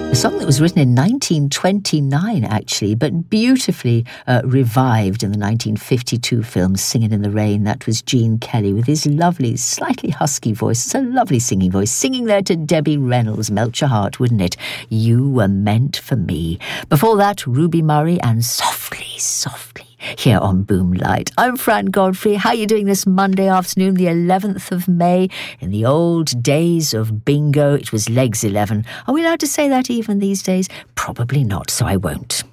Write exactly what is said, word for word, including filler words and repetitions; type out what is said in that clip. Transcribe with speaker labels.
Speaker 1: A song that was written in nineteen twenty-nine, actually, but beautifully uh, revived in the nineteen fifty-two film Singin' in the Rain. That was Gene Kelly with his lovely, slightly husky voice. It's a lovely singing voice, singing there to Debbie Reynolds. Melt your heart, wouldn't it? You were meant for me. Before that, Ruby Murray and Softly, Softly, here on Boomlight. I'm Fran Godfrey. How are you doing this Monday afternoon, the eleventh of May? In the old days of bingo, it was legs eleven. Are we allowed to say that even these days? Probably not, so I won't.